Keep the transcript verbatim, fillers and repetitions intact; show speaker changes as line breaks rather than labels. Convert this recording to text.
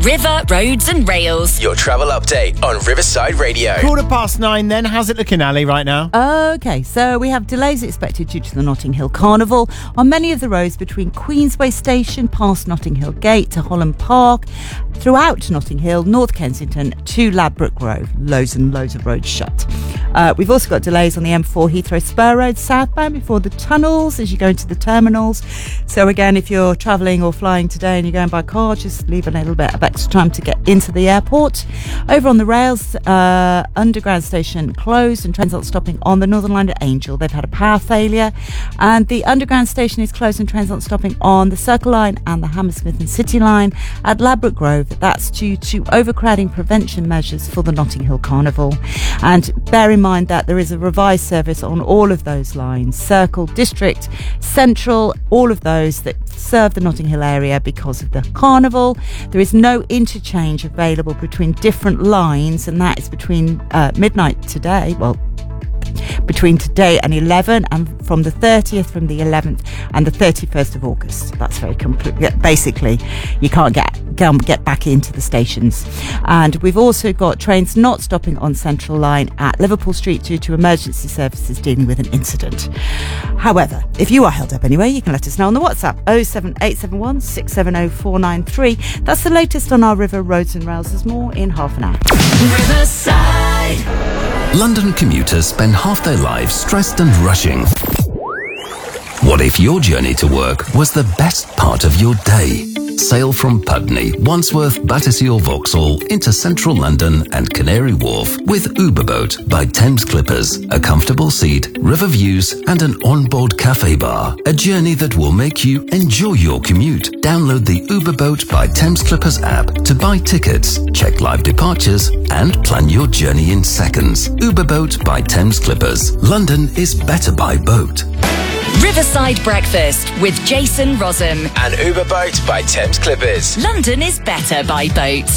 River, Roads and Rails.
Your travel update on Riverside Radio.
Quarter past nine then. How's it looking, Ali, right now?
Okay, so we have delays expected due to the Notting Hill Carnival on many of the roads between Queensway Station, past Notting Hill Gate to Holland Park, throughout Notting Hill, North Kensington to Ladbroke Grove. Loads and loads of roads shut. Uh, we've also got delays on the M four Heathrow Spur Road southbound before the tunnels as you go into the terminals. So again, if you're travelling or flying today and you're going by car, just leave a little bit of extra time to get into the airport. Over on the rails, uh, Underground Station closed and trains aren't stopping on the Northern Line at Angel. They've had a power failure, and the Underground Station is closed and trains aren't stopping on the Circle Line and the Hammersmith and City Line at Ladbroke Grove. That's due to overcrowding prevention measures for the Notting Hill Carnival. And bear in mind that there is a revised service on all of those lines, Circle, District, Central, all of those that serve the Notting Hill area because of the Carnival. There is no interchange available between different lines, and that is between uh, midnight today, well, between today and eleven, and from the thirtieth, from the eleventh and the thirty-first of August. That's very complete. Basically, you can't get can't get back into the stations. And we've also got trains not stopping on Central Line at Liverpool Street due to emergency services dealing with an incident. However, if you are held up anyway, you can let us know on the WhatsApp oh seven eight seven one, six seven oh, four nine three. That's the latest on our River, Roads and Rails. There's more in half an hour.
Riverside.
London commuters spend half their lives stressed and rushing. What if your journey to work was the best part of your day? Sail from Putney, Wandsworth, Battersea or Vauxhall into central London and Canary Wharf with Uberboat by Thames Clippers. A comfortable seat, river views and an onboard cafe bar. A journey that will make you enjoy your commute. Download the Uberboat by Thames Clippers app to buy tickets, check live departures and plan your journey in seconds. Uberboat by Thames Clippers. London is better by boat.
Riverside Breakfast with Jason Rossum.
And Uberboat by Thames Clippers.
London is better by boat.